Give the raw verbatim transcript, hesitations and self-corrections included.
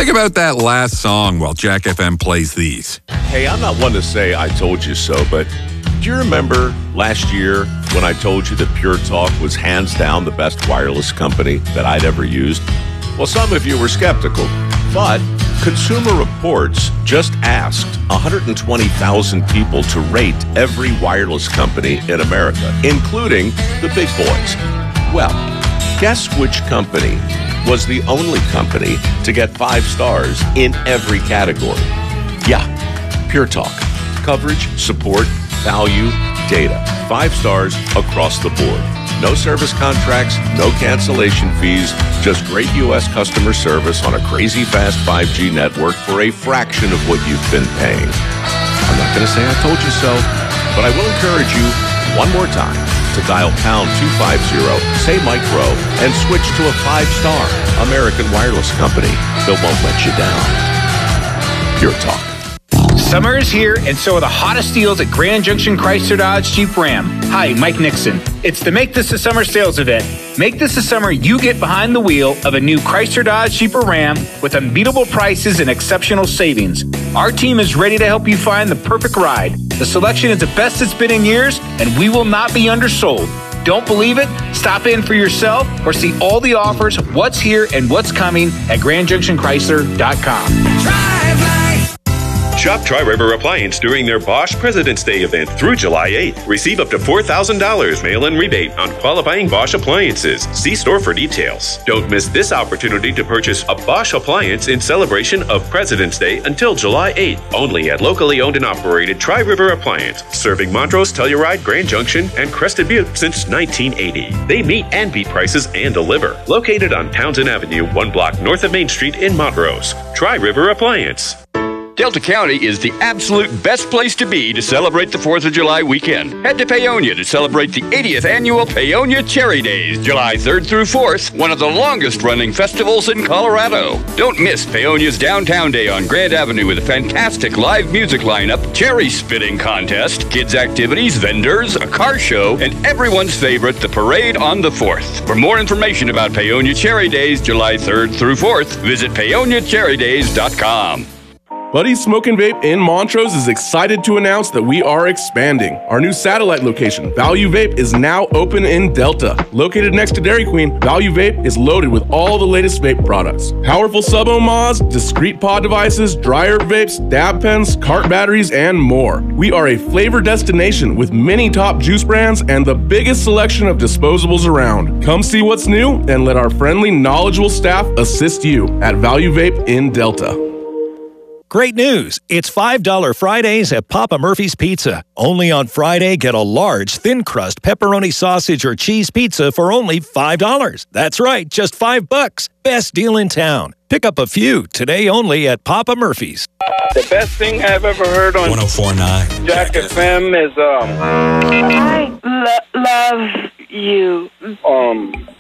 think about that last song while Jack F M plays these? Hey, I'm not one to say I told you so, but do you remember last year when I told you that Pure Talk was hands down the best wireless company that I'd ever used? Well, some of you were skeptical, but Consumer Reports just asked one hundred twenty thousand people to rate every wireless company in America, including the big boys. Well, guess which company was the only company to get five stars in every category? Yeah, Pure Talk. Coverage, support, value, data. Five stars across the board. No service contracts, no cancellation fees, just great U S customer service on a crazy fast five G network for a fraction of what you've been paying. I'm not going to say I told you so, but I will encourage you one more time to dial pound two fifty, say Mike Rowe, and switch to a five-star American wireless company that won't let you down. Pure Talk. Summer is here, and so are the hottest deals at Grand Junction Chrysler Dodge Jeep Ram. Hi, Mike Nixon. It's the Make This a Summer sales event. Make this a summer you get behind the wheel of a new Chrysler Dodge Jeep Ram with unbeatable prices and exceptional savings. Our team is ready to help you find the perfect ride. The selection is the best it's been in years, and we will not be undersold. Don't believe it? Stop in for yourself or see all the offers, what's here, and what's coming at grand junction chrysler dot com. Drive like Shop Tri-River Appliance during their Bosch President's Day event through July eighth. Receive up to four thousand dollars mail-in rebate on qualifying Bosch appliances. See store for details. Don't miss this opportunity to purchase a Bosch appliance in celebration of President's Day until July eighth. Only at locally owned and operated Tri-River Appliance, serving Montrose, Telluride, Grand Junction, and Crested Butte since nineteen eighty. They meet and beat prices and deliver. Located on Townsend Avenue, one block north of Main Street in Montrose. Tri-River Appliance. Delta County is the absolute best place to be to celebrate the fourth of July weekend. Head to Paonia to celebrate the eightieth annual Paonia Cherry Days, July third through fourth, one of the longest running festivals in Colorado. Don't miss Paonia's Downtown Day on Grand Avenue with a fantastic live music lineup, cherry spitting contest, kids activities, vendors, a car show, and everyone's favorite, the parade on the fourth. For more information about Paonia Cherry Days, July third through fourth, visit paonia cherry days dot com. Buddy's Smoke and Vape in Montrose is excited to announce that we are expanding. Our new satellite location, Value Vape, is now open in Delta. Located next to Dairy Queen, Value Vape is loaded with all the latest vape products. Powerful sub-ohm mods, discrete pod devices, dryer vapes, dab pens, cart batteries, and more. We are a flavor destination with many top juice brands and the biggest selection of disposables around. Come see what's new and let our friendly, knowledgeable staff assist you at Value Vape in Delta. Great news! It's five dollar Fridays at Papa Murphy's Pizza. Only on Friday, get a large, thin-crust pepperoni sausage or cheese pizza for only five dollars. That's right, just five bucks. Best deal in town. Pick up a few today only at Papa Murphy's. The best thing I've ever heard on one oh four point nine Jack F M is, um... I lo- love you. Um...